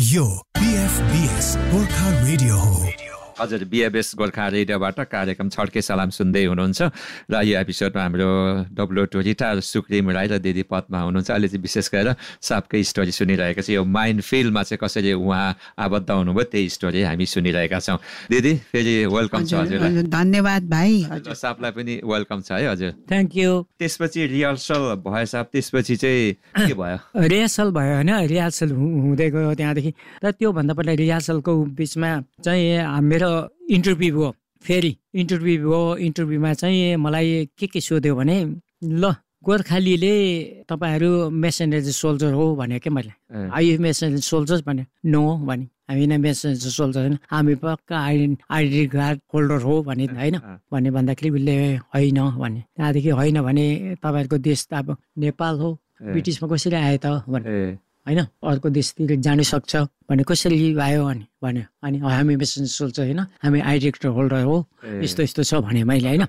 यो BFBS Gorkha radio हो। हजुर, BFBS गोर्खा रेडियोबाट कार्यक्रम छड्के सलाम सुन्दै हुनुहुन्छ र यो एपिसोडमा हाम्रो डब्लुटो रिटा सुक्रिम राई र दिदी पद्मा हुनुहुन्छ। अहिले चाहिँ विशेष गरेर सापकै स्टोरी सुनिरहेको छ। यो माइन्ड फिल्डमा चाहिँ कसरी उहाँ आबद्ध हुनुभयो त्यही स्टोरी हामी सुनिरहेका छौँ। दिदी फेरि वेलकम छ हजुरलाई। धन्यवाद भाइ। सापलाई पनि वेलकम छ है हजुर। Thank you. त्यसपछि रिहर्सल भयो साप, त्यसपछि चाहिँ के भयो? रिहर्सल भयो होइन, रिहर्सल हुँदै गयो त्यहाँदेखि। र त्योभन्दा पहिला रिहर्सलको बिचमा चाहिँ मेरो इन्टरभ्यू भयो। फेरि इन्टरभ्यू भयो। इन्टरभ्यूमा चाहिँ मलाई के सोध्यो भने, ल गोर्खालीले तपाईँहरू मेसेन्जर सोल्जर हो भने क्या मैले। आइए मेसेन्जर सोल्जर्स भने नो भने हामी नै मेसेन्जर सोल्जर होइन, हामी पक्का आइडेन्टी कार्ड होल्डर हो भने होइन भने भन्दाखेरि उसले होइन भने। त्यहाँदेखि होइन भने तपाईँहरूको देश त अब नेपाल हो, ब्रिटिसमा कसरी आयो त भने होइन, अर्को देशतिर जानु सक्छ भने कसरी आयो भने भन्यो। अनि हामी मेसेन्जर सोल्जर होइन, हामी आइडेन्टी होल्डर हो, यस्तो यस्तो छ भने मैले होइन।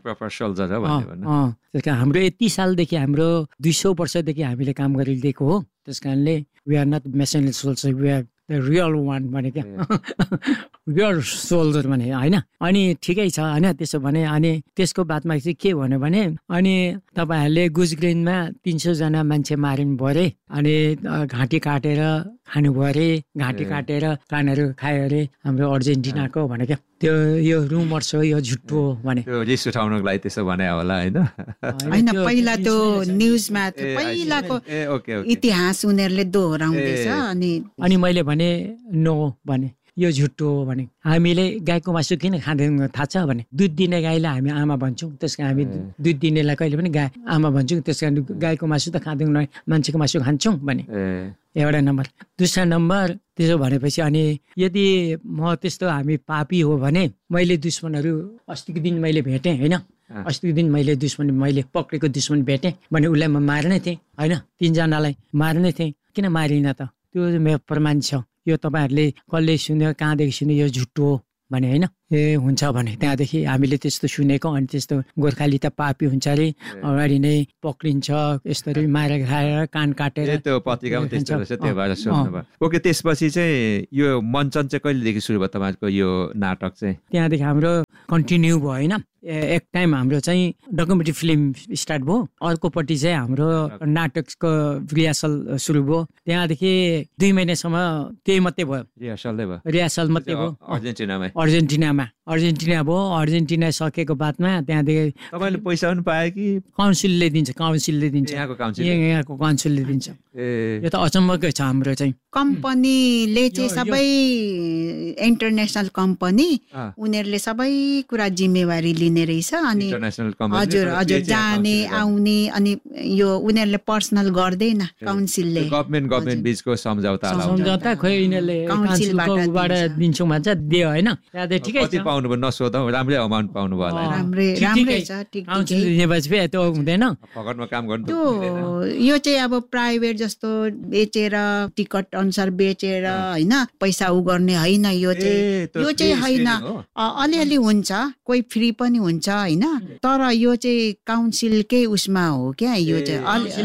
त्यस कारण हाम्रो यति सालदेखि, हाम्रो 200 वर्षदेखि हामीले काम गरिदिएको हो। त्यस कारणले we are not messenger soldier, we are the real one भने क्या, रियल सोल्जर भने होइन। अनि ठिकै छ होइन। त्यसो भने अनि त्यसको बादमा चाहिँ के भन्यो भने, अनि तपाईँहरूले गुजग्रिनमा 300 जना मान्छे मारिनु भयो अरे, अनि घाँटी काटेर खानुभयो अरे, घाँटी काटेर कानहरू खायो अरे हाम्रो अर्जेन्टिनाको भने क्या। त्यो यो रुमर्स हो, यो झुट्टो हो भने। रिस उठाउनको लागि त्यसो भने होला होइन। होइन, पहिला त्यो न्युजमा पहिलाको इतिहास उनीहरूले दोहोऱ्याउँदैछ। अनि मैले भने नो भने, यो झुट्टो हो भने। हामीले गाईको मासु किन खाँदैन थाहा छ भने, दुध दिने गाईलाई हामी आमा भन्छौँ, त्यस कारण हामी दुध दिनेलाई कहिले पनि गाई आमा भन्छौँ। त्यस कारण गाईको मासु त खाँदैनौँ, मान्छेको मासु खान्छौँ भने। एउटा नम्बर। दोस्रो नम्बर, त्यसो भनेपछि अनि यदि म त्यस्तो हामी पापी हो भने मैले दुश्मनहरू अस्तिको दिन मैले भेटेँ होइन, अस्तिको दिन मैले दुश्मन, मैले पक्रेको दुश्मन भेटेँ भने उसलाई म मार्नै थिएँ होइन, 3 जनालाई मार्नै थिएँ। किन मारिनँ त? त्यो मेरो प्रमाण छ। यो तपाईँहरूले कसले सुन्यो, कहाँदेखि सुन्यो, यो झुट्टो हो भने होइन। ए हुन्छ भने त्यहाँदेखि हामीले त्यस्तो सुनेको। अनि त्यस्तो गोर्खाली त पापी हुन्छ अरे, अगाडि नै पक्रिन्छ, यस्तरी मारेर खाएर कान काटेर। त्यो पत्रिकामा त्यस्तो रहेछ, त्यो भएर सुन्नुभयो। ओके, त्यसपछि चाहिँ यो मञ्चन चाहिँ कहिलेदेखि सुरु भयो तपाईँको यो नाटक चाहिँ? त्यहाँदेखि हाम्रो कन्टिन्यू भयो होइन। एक टाइम हाम्रो चाहिँ डकुमेन्ट्री फिल्म स्टार्ट भयो, अर्कोपट्टि चाहिँ हाम्रो नाटकको रिहर्सल सुरु भयो। त्यहाँदेखि 2 महिनासम्म त्यही मात्रै भयो, रिहर्सल मात्रै भयो। अर्जेन्टिना भयो। अर्जेन्टिना सकेको बादमा त्यहाँदेखि तपाईँले पैसा पनि पायो कि काउन्सिलले दिन्छ? काउन्सिलले दिन्छ, यहाँको काउन्सिलले दिन्छ। यो त अचम्मकै छ। हाम्रो चाहिँ कम्पनीले चाहिँ सबै इन्टरनेसनल कम्पनी, उनीहरूले सबै कुरा जिम्मेवारी लिने रहेछ। अनि हजुर हजुर, जाने आउने, अनि यो उनीहरूले पर्सनल गर्दैन, काउन्सिलले। गभर्नमेन्ट बिचको सम्झौता खोइ यिनीहरूले काउन्सिलबाट दिन्छौँ भन्छ, दियो होइन। त्यहाँदेखि ठिकै छ, पाउनु भयो, नसोधौँ, राम्रै अमाउन्ट पाउनु भयो होला। राम्रै छ, ठिक ठिक। त्यो हुँदैन, फगटमा काम गर्नु। त्यो यो चाहिँ अब प्राइभेट जस्तो बेचेर, टिकट अनुसार बेचेर होइन, पैसा उ गर्ने होइन। यो चाहिँ होइन, अलिअलि हुन्छ, कोही फ्री पनि हुन्छ होइन। तर यो चाहिँ काउन्सिलकै उसमा हो क्या। यो चाहिँ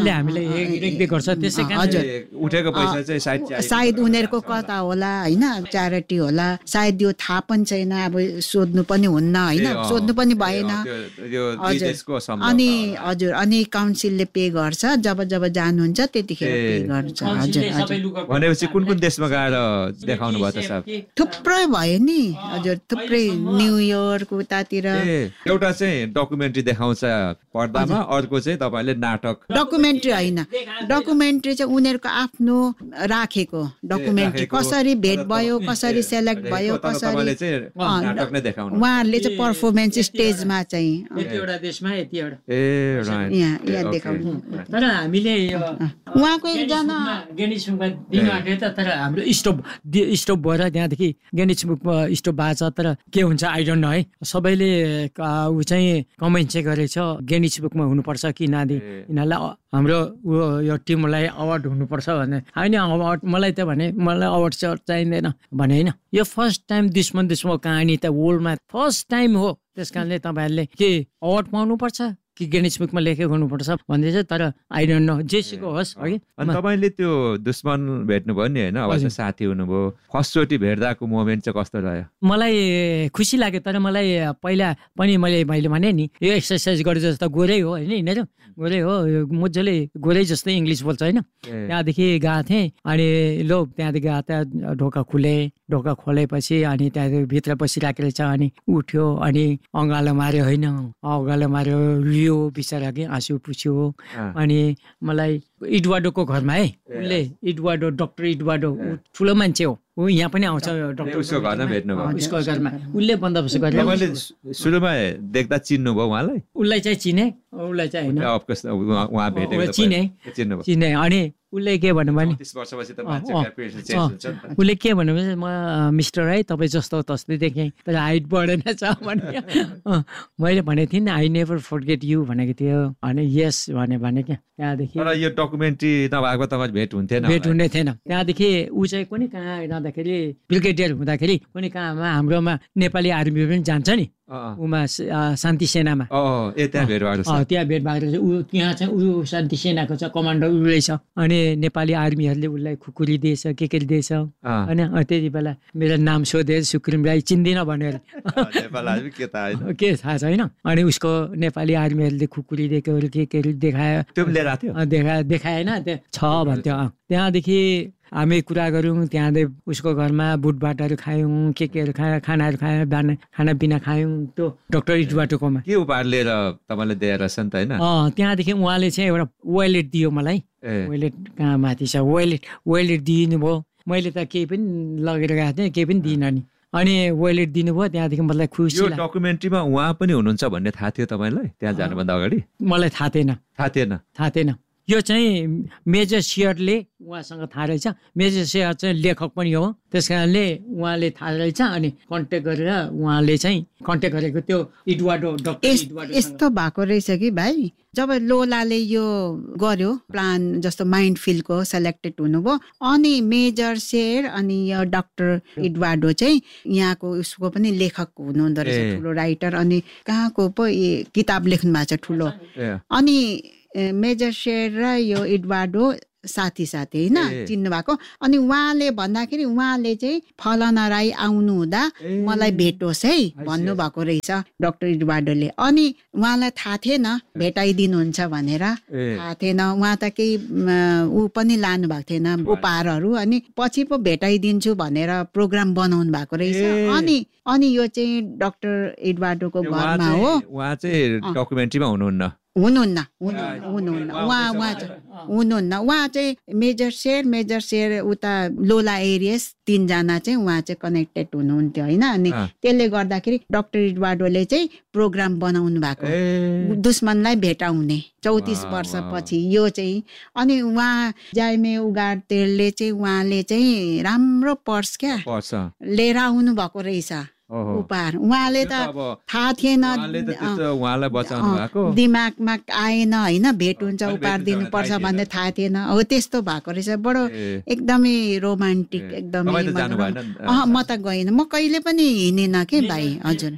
हजुर, उठेको पैसा चाहिँ सायद उनीहरूको कता होला होइन, च्यारिटी होला सायद, यो थाहा पनि छैन। अब सोध्नु पनि हुन्न होइन, सोध्नु पनि भएन। अनि हजुर, अनि काउन्सिलले पे गर्छ, जब जानुहुन्छ त्यतिखेर पे गर्छ। हजुर, भनेपछि कुन देशमा गएर देखाउनु भयो त साहब? थुप्रै भयो नि हजुर, थुप्रै न्युयोर्क उतातिर। एउटा चाहिँ डकुमेन्ट्री देखाउँछ पर्दामा, अर्को चाहिँ तपाईँले नाटक। डकुमेन्ट्री होइन, डकुमेन्ट्री चाहिँ उनीहरूको आफ्नो राखेको डकुमेन्ट्री, कसरी भेट भयो, कसरी सेलेक्ट भयो, कसरी उहाँहरूले चाहिँ पर्फर्मेन्स स्टेजमा चाहिँ यतिवटा देशमा यतिवटा यहाँ देखाउनु। तर हामीले उहाँको एकजना गिनिज बुकमा दिनु आँट्यो त, तर हाम्रो स्टप भएर त्यहाँदेखि गिनिज बुकमा स्टप भएको छ। तर के हुन्छ आई डोन्ट नो है। सबैले ऊ चाहिँ कमेन्ट चाहिँ गरेछ, गिनिज बुकमा हुनुपर्छ कि नदी, यिनीहरूलाई हाम्रो यो टिमलाई अवार्ड हुनुपर्छ भने। होइन, अवार्ड मलाई त भने, मलाई अवार्ड चाहिँदैन भने होइन। यो फर्स्ट टाइम दुश्मन कहानी त वर्ल्डमा फर्स्ट टाइम हो। त्यस कारणले तपाईँहरूले के अवार्ड पाउनुपर्छ कि गिनिज बुकमा लेखेको हुनुपर्छ भन्दैछ, तर आई डोन्ट नो, जेसुकै होस् है। अनि तपाईँले त्यो दुश्मन भेट्नुभयो नि होइन, अब साथी हुनुभयो, फर्स्टचोटि भेट्दाको मोमेन्ट चाहिँ कस्तो रह्यो? मलाई खुसी लाग्यो, तर मलाई पहिला पनि मैले भने नि यो एक्सर्साइज गरे जस्तो गोरै हो होइन, यिनीहरू गोरै हो, मजाले गोरै जस्तै इङ्ग्लिस बोल्छ होइन। त्यहाँदेखि गएको थिएँ अनि त्यहाँदेखि गएको त्यहाँ ढोका खोलेपछि अनि त्यहाँदेखि भित्र बसिराखेको छ, अनि उठ्यो अनि अँगालो मार्यो होइन, अँगालो मार्यो, लियो बिचरा कि आँसु पुछ्यो। अनि मलाई इडवाडोको घरमा है, उसले इडवाडो, डक्टर इडवाडो ठुलो मान्छे हो, ऊ यहाँ पनि आउँछ डक्टर, उसको घरमा भेट्नुभयो? उसको घरमा उसले बन्दोबस्त गरेर। तपाईँले सुरुमा देख्दा चिन्नुभयो उहाँलाई? उसलाई चाहिँ चिने, उसलाई चाहिँ होइन उहाँ भेटेको चिने। अनि उसले के भन्नु भने, उसले के भन्नु भने म मिस्टर है तपाईँ जस्तो तस्तै देखेँ तर हाइट बढेन छ भने। मैले भनेको थिएँ नि आई नेभर फर्गेट यु भनेको थियो, अनि यस भने क्या। त्यहाँदेखि यो डकुमेन्ट्री नभएको तपाईँ भेट हुने थिएन। त्यहाँदेखि ऊ चाहिँ कुनै कहाँ रहँदाखेरि ब्रिगेडियर हुँदाखेरि कुनै कहाँमा हाम्रोमा नेपाली आर्मी पनि जान्छ नि, उमा शान्ति सेनामा त्यहाँ भेट भएको छ। ऊ त्यहाँ चाहिँ ऊ शान्ति सेनाको छ, कमान्डर ऊ रहेछ। अनि नेपाली आर्मीहरूले उसलाई खुकुरी दिएछ, के दिएछ होइन। त्यति बेला मेरो नाम सोधेर सुक्रिम राई चिन्दिनँ भनेर के थाहा छैन। अनि उसको नेपाली आर्मीहरूले खुकुरी दिएकोहरू के देखायो, देखाएन छ भन्थ्यो। त्यहाँदेखि हामी कुरा गऱ्यौँ, त्यहाँदेखि उसको घरमा बुटबाटहरू खायौँ, केहरू खानाहरू खायौँ, खानापिना खायौँ त्यो डक्टर इडवाटोकोमा। के उपहार लिएर तपाईँले दिएर रहेछ नि त होइन? त्यहाँदेखि उहाँले चाहिँ एउटा वालेट दियो मलाई। वालेट कहाँ माथि छ, वालेट दिनु भयो। मैले त केही पनि लगेर गएको थिएँ, केही पनि दिइनँ नि। अनि वालेट दिनुभयो, त्यहाँदेखि मलाई खुसी लाग्यो। डकुमेन्ट्रीमा उहाँ पनि हुनुहुन्छ भन्ने थाहा थियो तपाईँलाई त्यहाँ जानुभन्दा अगाडि? मलाई थाहा थिएन। यो चाहिँ मेजर सेयरले उहाँसँग थाहा रहेछ। मेजर सेयर चाहिँ लेखक पनि हो, त्यस कारणले उहाँले थाहा रहेछ। अनि कन्ट्याक्ट गरेर उहाँले चाहिँ कन्ट्याक्ट गरेको त्यो इडवाडो, डक्टर इडवाडो। यस्तो भएको रहेछ कि भाइ, जब लोलाले यो गर्यो प्लान जस्तो माइन्ड फिल्डको सेलेक्टेड हुनुभयो, अनि मेजर सेयर अनि यो डक्टर इडवाडो चाहिँ यहाँको उसको पनि लेखक हुनुहुँदो रहेछ, ठुलो राइटर। अनि कहाँको पो किताब लेख्नु भएको छ ठुलो। अनि मेजर सेयर र यो इडवाडो साथी होइन चिन्नु भएको। अनि उहाँले भन्दाखेरि उहाँले चाहिँ फलाना राई आउनु हुँदा मलाई भेटोस् है भन्नुभएको रहेछ डक्टर इडवाडोले। अनि उहाँलाई थाहा थिएन भेटाइदिनुहुन्छ भनेर, थाहा थिएन। उहाँ त केही ऊ पनि लानु भएको थिएन उपहारहरू। अनि पछि पो भेटाइदिन्छु भनेर प्रोग्राम बनाउनु भएको रहेछ। अनि यो चाहिँ डक्टर इडवाडोको घरमा हो। उहाँ चाहिँ डकुमेन्ट्रीमा हुनुहुन्न। उहाँ चाहिँ मेजर सेयर उता लोला एरियस 3 जना चाहिँ उहाँ चाहिँ कनेक्टेड हुनुहुन्थ्यो होइन। अनि त्यसले गर्दाखेरि डक्टर इडवाडोले चाहिँ प्रोग्राम बनाउनु भएको दुश्मनलाई भेटाउने 34 वर्षपछि यो चाहिँ। अनि उहाँ जाइमे उगारतेलले चाहिँ उहाँले चाहिँ राम्रो पर्स क्या लिएर आउनु भएको रहेछ उपहार। उहाँले त थाहा थिएन, दिमागमा आएन होइन भेट हुन्छ उपहार दिनुपर्छ भन्ने थाहा थिएन। हो त्यस्तो भएको रहेछ। बडो एकदमै रोमान्टिक, एकदमै। म त गएन, म कहिले पनि हिँडेन के भाइ। हजुर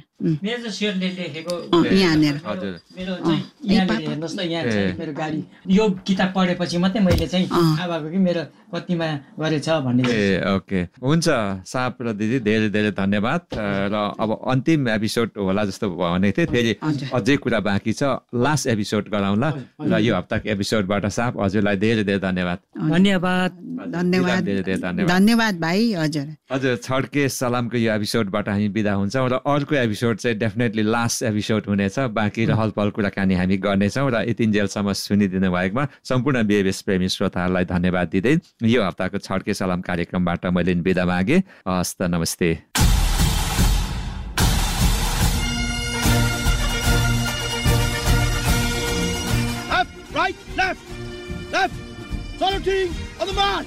मेरो गाडी यो किताब पढेपछि मात्रै मैले चाहिँ थाहा भएको कि मेरो कतिमा गरेछ भन्ने। ओके, हुन्छ साप र दिदी, धेरै धेरै धन्यवाद। र अब अन्तिम एपिसोड होला जस्तो भनेको थिएँ, फेरि अझै कुरा बाँकी छ, लास्ट एपिसोड गराउँला। र यो हप्ताको एपिसोडबाट साप हजुरलाई धेरै धेरै धन्यवाद। धन्यवाद भाइ। हजुर छड्के सलामको यो एपिसोडबाट हामी बिदा हुन्छौँ। र अर्को एपिसोड चाहिँ डेफिनेटली लास्ट एपिसोड हुनेछ। बाँकी रहल पहल कुराकानी हामी गर्नेछौँ। र यतिन्जेलसम्म सुनिदिनु भएकोमा सम्पूर्ण बिएबीएस प्रेमी श्रोताहरूलाई धन्यवाद दिँदै यो हप्ताको छड्के सलाम कार्यक्रमबाट मैले बिदा मागेँ। हस्त नमस्ते। Left! Saluting on the march!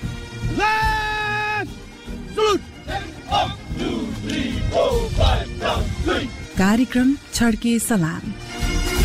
Left! Salute! 1, 2, 3, 4, 5, down, 3. कार्यक्रम छड्के सलाम।